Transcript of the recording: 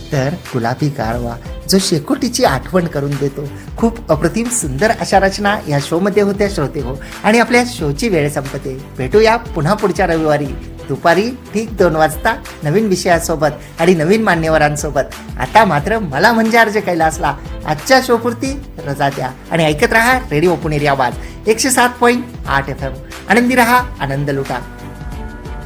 तर गुलाबी गारवा जो शेकोटीची आठवण करून देतो. खूप अप्रतिम सुंदर अशा रचना या शोमध्ये होत्या श्रोते हो. आणि आपल्या शोची वेळ संपते. भेटूया पुन्हा पुढच्या रविवारी दुपारी ठीक 2 वाजता नवीन विषयासोबत आणि नवीन मान्यवरांसोबत. आता मात्र मला म्हणजे आरजे कैलासला आजच्या शोपुरती रजा द्या आणि ऐकत रहा रेडिओ पुणेरी आवाज 107.8 FM. आनंदी रहा, आनंद लुटा.